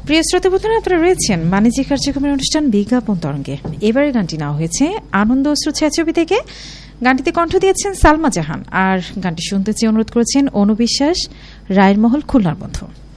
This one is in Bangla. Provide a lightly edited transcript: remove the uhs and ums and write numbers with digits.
প্রিয় শ্রোতাবন্ধুরা, আপনারা রয়েছেন বাণিজ্যিক কার্যক্রমের অনুষ্ঠান বিজ্ঞাপন তরঙ্গে। এবারে গানটি নেওয়া হয়েছে আনন্দ অশ্রু ছায়াছবি থেকে। গানটিতে কণ্ঠ দিয়েছেন সালমা জাহান, আর গানটি শুনতে চেয়ে অনুরোধ করেছেন অনু বিশ্বাস, রায়ের মহল, খুলনার বন্ধু।